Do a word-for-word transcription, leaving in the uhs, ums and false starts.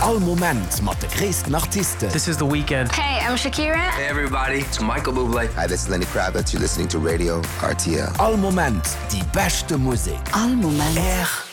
All Moment mat de gréessten Artisten. This is The Weeknd. Hey, I'm Shakira. Hey everybody, it's Michael Bublé. Hi, this is Lenny Kravitz. You're listening to Radio R T L. All Moment, die beste Musik. All Moment. R